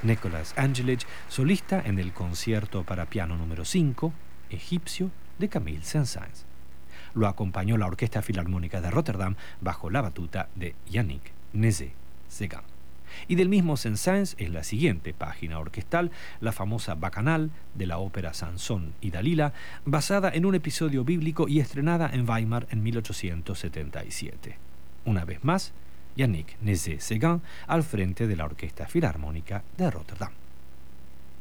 Nicolas Angelic, solista en el concierto para piano número 5, Egipcio, de Camille Saint-Saëns. Lo acompañó la Orquesta Filarmónica de Rotterdam bajo la batuta de Yannick Nézet-Séguin. Y del mismo Saint-Saëns es la siguiente página orquestal, la famosa Bacchanal de la ópera Sansón y Dalila, basada en un episodio bíblico y estrenada en Weimar en 1877. Una vez más, Yannick Nézet-Séguin al frente de la Orquesta Filarmónica de Rotterdam.